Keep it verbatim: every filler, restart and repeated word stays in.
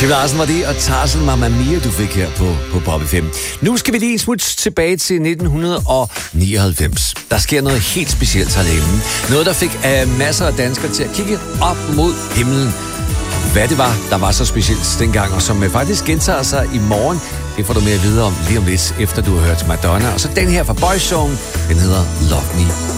Kim Larsen var det, og Tarzan Mamma Mia, du fik her på, på Pop F M. Nu skal vi lige smut tilbage til nitten nioghalvfems. Der sker noget helt specielt herhjemme. Noget, der fik uh, masser af danskere til at kigge op mod himlen. Hvad det var, der var så specielt dengang, og som faktisk gentager sig i morgen, det får du mere at vide om lige om lidt, efter du har hørt Madonna. Og så den her fra Boyzone, den hedder Love Me.